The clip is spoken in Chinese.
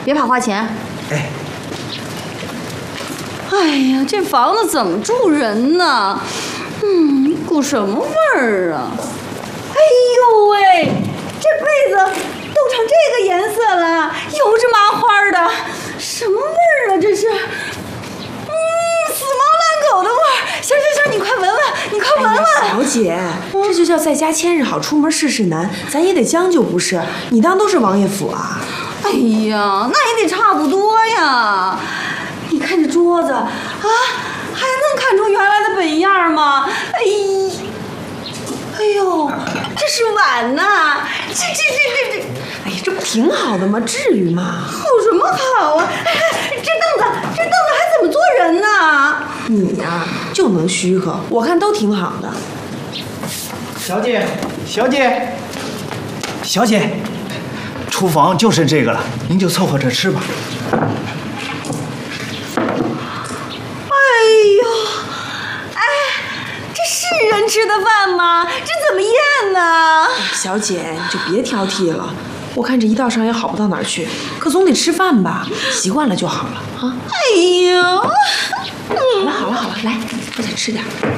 别怕花钱。 哎。 哎呀，这房子怎么住人呢？股什么味儿啊？哎呦喂，这被子都成这个颜色了，油着麻花的，什么味儿啊？这是，死猫烂狗的味儿。行，你快闻闻，你快闻闻。 小姐，这就叫在家千日好，出门事事难，咱也得将就不是？你当都是王爷府啊？ 哎呀，那也得差不多呀。你看这桌子啊，还能看出原来的本样吗？哎呦，这是碗呐！这， 哎呀，这不挺好的吗？至于吗？ 好什么好啊！这凳子还怎么坐人呢？ 你呀，就能虚和，我看都挺好的。 小姐，厨房就剩这个了，您就凑合着吃吧。 是人吃的饭吗？这怎么咽呢？ 小姐，你就别挑剔了，我看这一道上也好不到哪儿去，可总得吃饭吧，习惯了就好了啊。 哎呀， 好了，来，我再吃点。